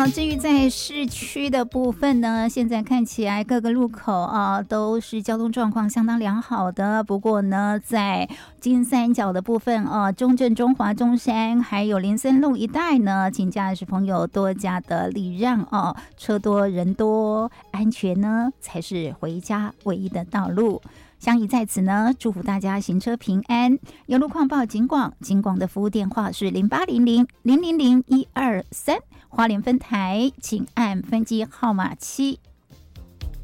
至于在市区的部分呢，现在看起来各个路口都是交通状况相当良好的。不过呢，在金三角的部分中正、中华、中山还有林森路一带呢，请驾驶朋友多加的礼让车多人多，安全呢才是回家唯一的道路。相宜在此呢，祝福大家行车平安。有路况报警广的服务电话是0800-000-123，花莲分台请按分机号码7。